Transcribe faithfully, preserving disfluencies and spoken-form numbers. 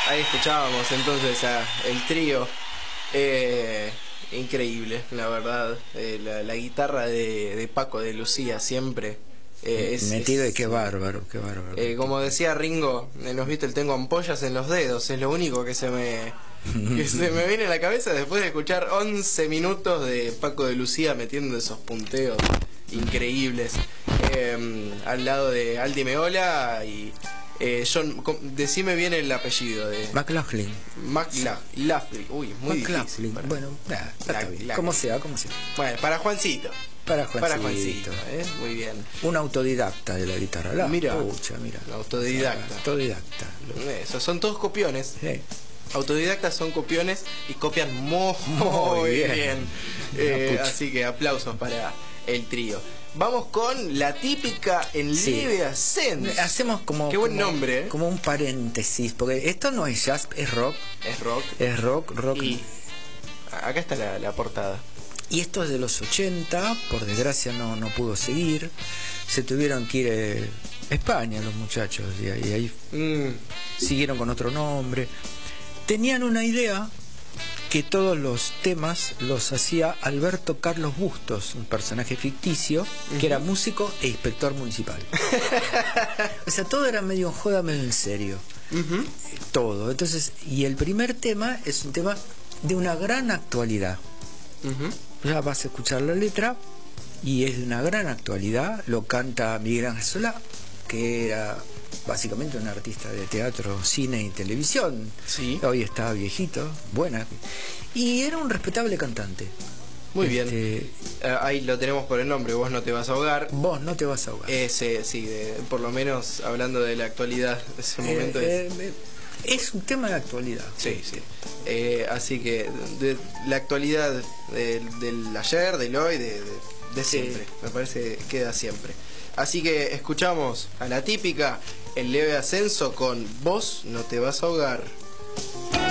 Ahí escuchábamos entonces a el trío. Eh, increíble, la verdad. Eh, la, la guitarra de, de Paco de Lucía siempre. Eh, es, Metido es, y qué bárbaro, qué bárbaro. Eh, como decía Ringo, en los Beatles tengo ampollas en los dedos. Es lo único que se me, que se me viene a la cabeza después de escuchar once minutos de Paco de Lucía metiendo esos punteos increíbles. Eh, al lado de Aldi Meola y... Eh, John, decime bien el apellido de... McLaughlin. McLaughlin. Uy, muy difícil. Para... Bueno, nada, está la, bien. La, como sea, como sea. Bueno, para Juancito. Para Juancito. Para Juancito, ¿eh? Muy bien. Un autodidacta de la guitarra. La mira, pucha, mira. Autodidacta. Autodidacta. Eso, son todos copiones. Sí. Autodidactas son copiones y copian muy, muy bien. bien. Eh, así que aplausos para el trío. Vamos con la típica en sí. leve ascenso. Hacemos como... Qué buen como, nombre, ¿eh? Como un paréntesis, porque esto no es jazz, es rock. Es rock. Es rock, rock. Y acá está la, la portada. Y esto es de los ochenta, por desgracia no, no pudo seguir. Se tuvieron que ir a España los muchachos, y ahí, y ahí mm. siguieron con otro nombre. Tenían una idea que todos los temas los hacía Alberto Carlos Bustos, un personaje ficticio, uh-huh. que era músico e inspector municipal. O sea, todo era medio en joda, medio en serio. Uh-huh. Todo. Entonces, y el primer tema es un tema de una gran actualidad. Uh-huh. Ya vas a escuchar la letra y es de una gran actualidad. Lo canta Miguel Ángel Solá, que era básicamente un artista de teatro, cine y televisión. Sí. Hoy está viejito, buena. Y era un respetable cantante. Muy este, bien. Uh, ahí lo tenemos por el nombre, Vos no te vas a ahogar. Vos no te vas a ahogar. Ese, sí, de, por lo menos hablando de la actualidad, ese eh, momento eh, es... Eh, es un tema de actualidad. Sí, sí. Eh, así que de, la actualidad del, del ayer, del hoy, de, de, de siempre. Sí. Me parece que queda siempre. Así que escuchamos a la típica, el leve ascenso con Vos no te vas a ahogar.